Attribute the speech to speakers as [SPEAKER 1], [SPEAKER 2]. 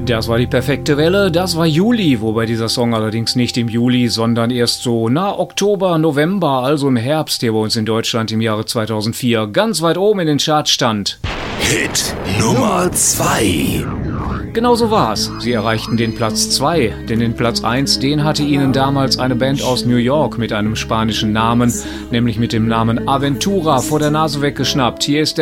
[SPEAKER 1] Das war die perfekte Welle, das war Juli, wobei dieser Song allerdings nicht im Juli, sondern erst so Oktober, November, also im Herbst hier bei uns in Deutschland im Jahre 2004 ganz weit oben in den Charts stand.
[SPEAKER 2] Hit Nummer 2.
[SPEAKER 1] Genau so war's. Sie erreichten den Platz 2, denn den Platz 1, den hatte ihnen damals eine Band aus New York mit einem spanischen Namen, nämlich mit dem Namen Aventura, vor der Nase weggeschnappt. Hier ist